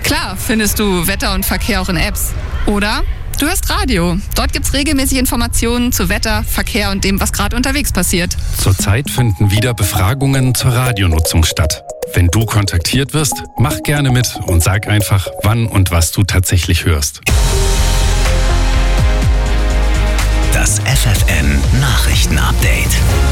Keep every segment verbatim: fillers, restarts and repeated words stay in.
Klar findest du Wetter und Verkehr auch in Apps. Oder du hörst Radio. Dort gibt's regelmäßig Informationen zu Wetter, Verkehr und dem, was gerade unterwegs passiert. Zurzeit finden wieder Befragungen zur Radionutzung statt. Wenn du kontaktiert wirst, mach gerne mit und sag einfach, wann und was du tatsächlich hörst. Das F F N Nachrichtenupdate.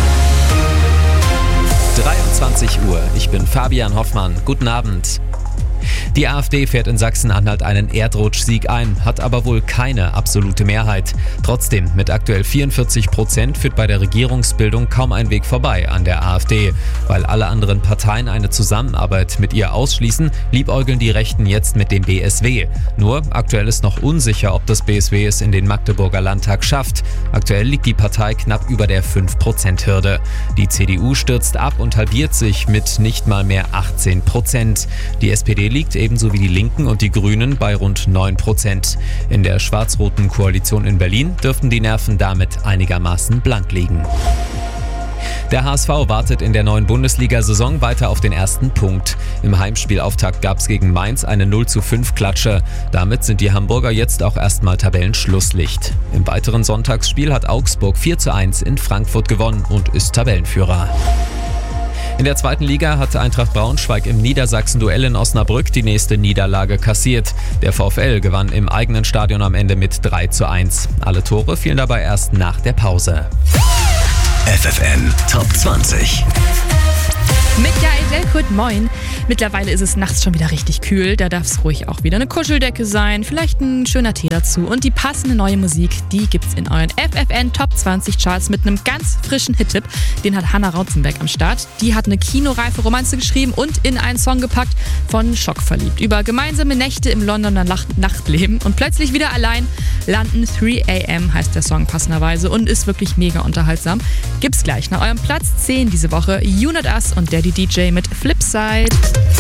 dreiundzwanzig Uhr, ich bin Fabian Hoffmann. Guten Abend. Die AfD fährt in Sachsen-Anhalt einen Erdrutschsieg ein, hat aber wohl keine absolute Mehrheit. Trotzdem, mit aktuell vierundvierzig Prozent führt bei der Regierungsbildung kaum ein Weg vorbei an der AfD. Weil alle anderen Parteien eine Zusammenarbeit mit ihr ausschließen, liebäugeln die Rechten jetzt mit dem B S W. Nur, aktuell ist noch unsicher, ob das B S W es in den Magdeburger Landtag schafft. Aktuell liegt die Partei knapp über der fünf Prozent Hürde. Die C D U stürzt ab und halbiert sich mit nicht mal mehr achtzehn Prozent. Die S P D liegt ebenso wie die Linken und die Grünen bei rund neun Prozent. In der schwarz-roten Koalition in Berlin dürften die Nerven damit einigermaßen blank liegen. Der H S V wartet in der neuen Bundesliga-Saison weiter auf den ersten Punkt. Im Heimspielauftakt gab es gegen Mainz eine null zu fünf Klatsche. Damit sind die Hamburger jetzt auch erstmal Tabellenschlusslicht. Im weiteren Sonntagsspiel hat Augsburg vier zu eins in Frankfurt gewonnen und ist Tabellenführer. In der zweiten Liga hat Eintracht Braunschweig im Niedersachsen-Duell in Osnabrück die nächste Niederlage kassiert. Der VfL gewann im eigenen Stadion am Ende mit drei zu eins. Alle Tore fielen dabei erst nach der Pause. F F N Top zwanzig. Mit Jael Delkut, moin. Mittlerweile ist es nachts schon wieder richtig kühl. Da darf es ruhig auch wieder eine Kuscheldecke sein. Vielleicht ein schöner Tee dazu. Und die passende neue Musik, die gibt's in euren F F N Top zwanzig Charts mit einem ganz frischen Hit-Tipp. Den hat Hannah Rautzenberg am Start. Die hat eine kinoreife Romanze geschrieben und in einen Song gepackt von Schock verliebt. Über gemeinsame Nächte im Londoner Nacht- Nachtleben und plötzlich wieder allein landen. drei a m heißt der Song passenderweise und ist wirklich mega unterhaltsam. Gibt's gleich nach eurem Platz zehn diese Woche. You Not Us und Daddy D J mit Flipside.